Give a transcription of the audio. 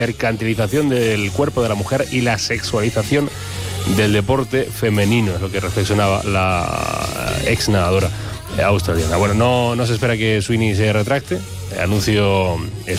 mercantilización del cuerpo de la mujer y la sexualización del deporte femenino, es lo que reflexionaba la ex nadadora australiana. Bueno, no se espera que Sweeney se retracte, anuncio